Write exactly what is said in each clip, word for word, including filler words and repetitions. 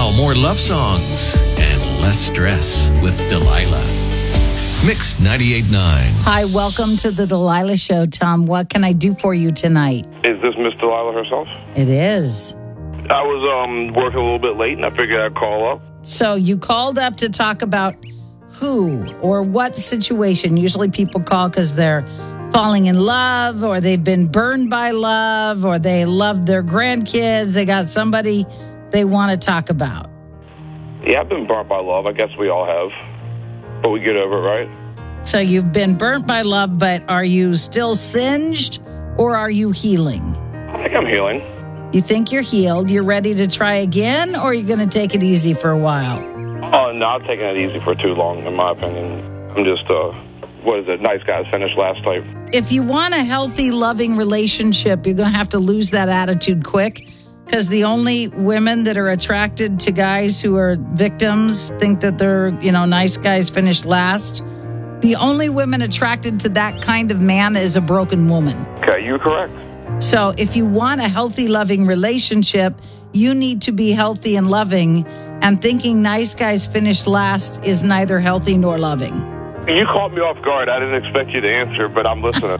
Now, more love songs and less stress with Delilah. Mix ninety-eight point nine. Hi, welcome to the Delilah Show, Tom. What can I do for you tonight? Is this Miss Delilah herself? It is. I was um, working a little bit late, and I figured I'd call up. So you called up to talk about who or what situation? Usually people call because they're falling in love, or they've been burned by love, or they love their grandkids. They got somebody they want to talk about. Yeah, I've been burnt by love. I guess we all have. But we get over it, right? So you've been burnt by love, but are you still singed, or are you healing? I think I'm healing. You think you're healed? You're ready to try again, or are you going to take it easy for a while? Oh, no, I'm taking it easy for too long, in my opinion. I'm just, uh, what is it, nice guys finish last type. If you want a healthy, loving relationship, you're going to have to lose that attitude quick, because the only women that are attracted to guys who are victims think that they're, you know, nice guys finish last. The only women attracted to that kind of man is a broken woman. Okay, you're correct. So if you want a healthy, loving relationship, you need to be healthy and loving, and thinking nice guys finish last is neither healthy nor loving. You caught me off guard. I didn't expect you to answer, but I'm listening.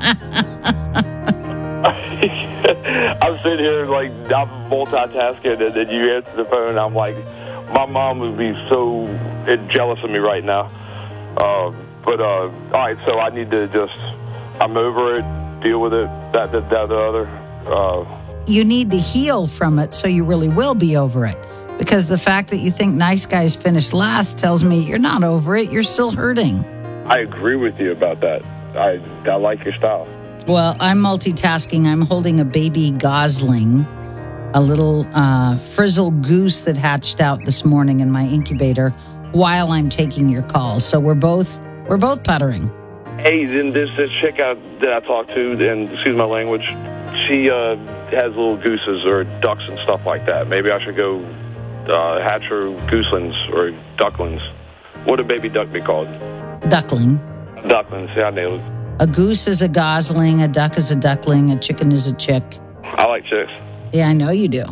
I'm sitting here like I'm multitasking, and then you answer the phone. And I'm like, my mom would be so jealous of me right now. Uh, but uh, all right, so I need to just, I'm over it, deal with it, that, that, that, the other. Uh, you need to heal from it, so you really will be over it. Because the fact that you think nice guys finish last tells me you're not over it. You're still hurting. I agree with you about that. I I like your style. Well, I'm multitasking. I'm holding a baby gosling, a little uh, frizzle goose that hatched out this morning in my incubator while I'm taking your calls. So we're both we're both puttering. Hey, then this this chick I, that I talked to, and excuse my language, she uh, has little gooses or ducks and stuff like that. Maybe I should go uh, hatch her gooselings or ducklings. What would a baby duck be called? Duckling. Ducklings, yeah, I nailed it. A goose is a gosling, a duck is a duckling, a chicken is a chick. I like chicks. Yeah, I know you do.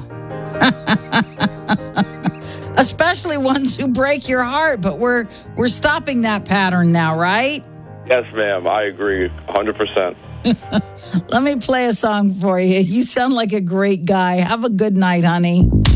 Especially ones who break your heart, but we're we're stopping that pattern now, right? Yes, ma'am, I agree one hundred percent. Let me play a song for you. You sound like a great guy. Have a good night, honey.